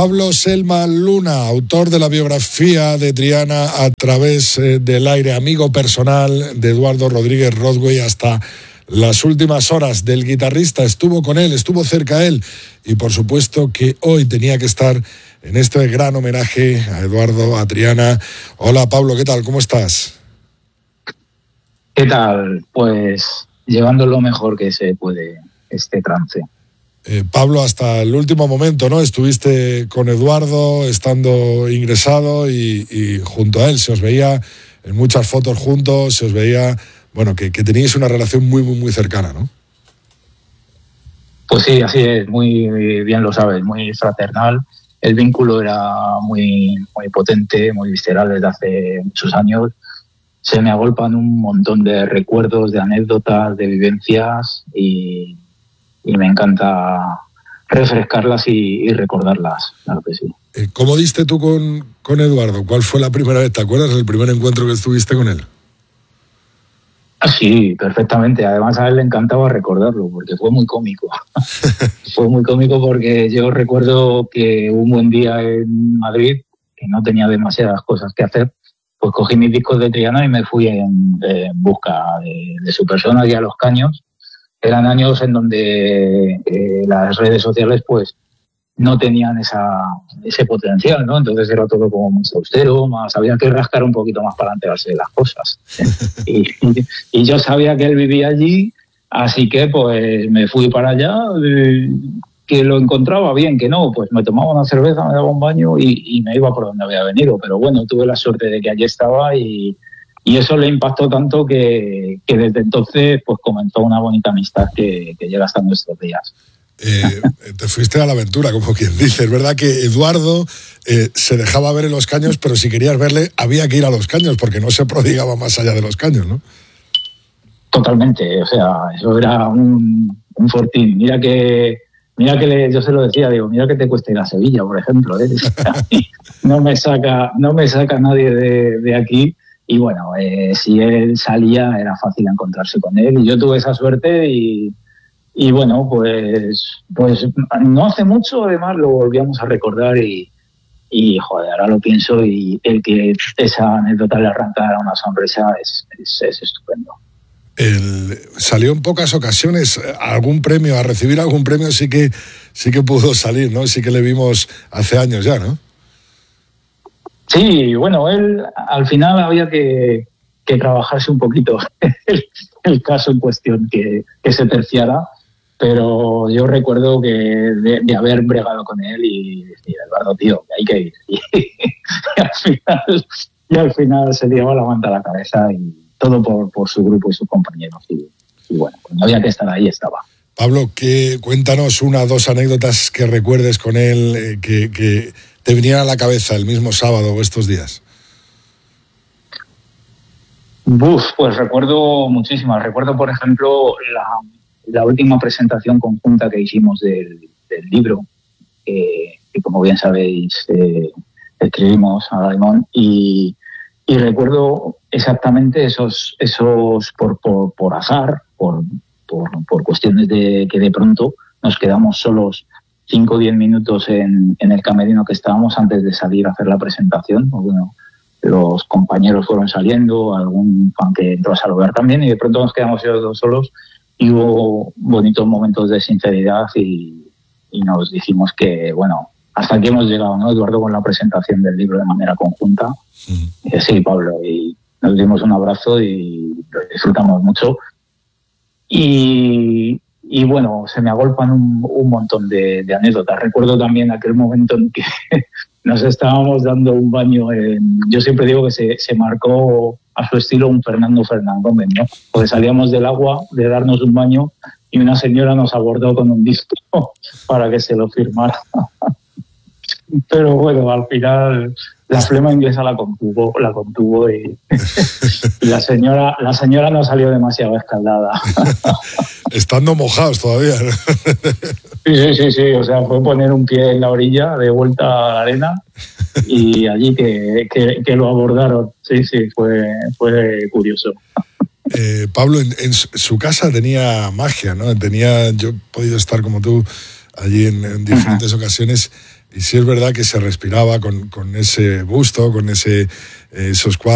Pablo Selma Luna, autor de la biografía de Triana a través del aire, amigo personal de Eduardo Rodríguez Rodway hasta las últimas horas del guitarrista, estuvo con él, estuvo cerca a él y por supuesto que hoy tenía que estar en este gran homenaje a Eduardo, a Triana. Hola Pablo, ¿qué tal? ¿Cómo estás? ¿Qué tal? Pues llevando lo mejor que se puede este trance. Pablo, hasta el último momento, ¿no? Estuviste con Eduardo, estando ingresado y junto a él se os veía en muchas fotos juntos, se os veía, bueno, que teníais una relación muy cercana, ¿no? Pues sí, así es, muy bien lo sabes, muy fraternal. El vínculo era muy potente, muy visceral desde hace muchos años. Se me agolpan un montón de recuerdos, de anécdotas, de vivencias y me encanta refrescarlas y recordarlas, claro que sí. ¿Cómo diste tú con Eduardo? ¿Cuál fue la primera vez? ¿Te acuerdas del primer encuentro que estuviste con él? Sí, perfectamente. Además a él le encantaba recordarlo porque fue muy cómico. Fue muy cómico porque yo recuerdo que un buen día en Madrid, que no tenía demasiadas cosas que hacer, pues cogí mis discos de Triana y me fui en busca de su persona y a Los Caños. Eran años en donde las redes sociales pues no tenían ese potencial, ¿no? Entonces era todo como más austero, más había que rascar un poquito más para enterarse de las cosas. Y yo sabía que él vivía allí, así que pues me fui para allá, que lo encontraba bien, que no, pues me tomaba una cerveza, me daba un baño y me iba por donde había venido. Pero bueno, tuve la suerte de que allí estaba y eso le impactó tanto que desde entonces pues comenzó una bonita amistad que llega hasta nuestros días. Te fuiste a la aventura, como quien dice. Es verdad que Eduardo se dejaba ver en Los Caños, pero si querías verle había que ir a Los Caños porque no se prodigaba más allá de Los Caños, ¿no? Totalmente, o sea, eso era un fortín. Mira que yo se lo decía, digo, mira que te cuesta ir a Sevilla, por ejemplo, ¿eh? No me saca nadie de aquí. Y bueno, si él salía era fácil encontrarse con él y yo tuve esa suerte y bueno, pues no hace mucho además lo volvíamos a recordar y joder, ahora lo pienso y el que esa anécdota le arrancara una sonrisa es estupendo. Salió en pocas ocasiones a recibir algún premio sí que pudo salir, ¿no? Sí que le vimos hace años ya, ¿no? Sí, bueno, él al final había que trabajarse un poquito el caso en cuestión, que se terciara, pero yo recuerdo que de haber bregado con él y decir, Eduardo, tío, que hay que ir. Y al final se llevó la manta a la cabeza y todo por su grupo y sus compañeros. Y bueno, cuando había que estar ahí, estaba. Pablo, cuéntanos una o dos anécdotas que recuerdes con él, que te vinieran a la cabeza el mismo sábado o estos días. Pues recuerdo muchísimas. Recuerdo, por ejemplo, la última presentación conjunta que hicimos del libro, que como bien sabéis, escribimos a Limón, y recuerdo exactamente esos por azar, por cuestiones de que de pronto nos quedamos solos 5 o 10 minutos en el camerino que estábamos antes de salir a hacer la presentación. Bueno, los compañeros fueron saliendo, algún fan que entró a saludar también, y de pronto nos quedamos ellos dos solos y hubo bonitos momentos de sinceridad y nos dijimos que, bueno, hasta aquí hemos llegado, ¿no, Eduardo, con la presentación del libro de manera conjunta? Sí, Pablo, y nos dimos un abrazo y lo disfrutamos mucho. Y bueno, se me agolpan un montón de anécdotas. Recuerdo también aquel momento en que nos estábamos dando un baño. Yo siempre digo que se marcó a su estilo un Fernando Fernández, ¿no? Porque salíamos del agua de darnos un baño y una señora nos abordó con un disco para que se lo firmara. Pero bueno, al final la flema inglesa la contuvo y la señora no salió demasiado escaldada. Estando mojados todavía, ¿no? Sí, o sea, fue poner un pie en la orilla de vuelta a la arena y allí que lo abordaron. Sí, fue curioso. Pablo, en su casa tenía magia, ¿no? Yo he podido estar como tú allí en diferentes ocasiones. sí es verdad que se respiraba con ese busto, con esos cuadros.